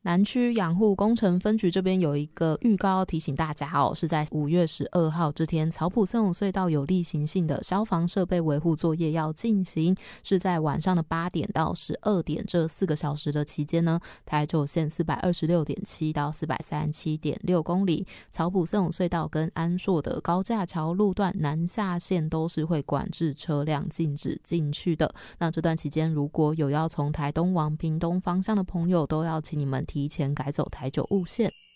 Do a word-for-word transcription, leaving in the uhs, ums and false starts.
南区养护工程分局这边有一个预告提醒大家哦，是在五月十二号这天，草埔森永隧道有例行性的消防设备维护作业要进行，是在晚上的八点到十二点这四个小时的期间呢，台九线四百二十六点七到四百三十七点六公里，草埔森永隧道跟安硕的高架桥路段南下线都是会管制车辆禁止进去的。那这段期间如果有要从台东往屏东方向的朋友，都要请你们提前改走台九雾线。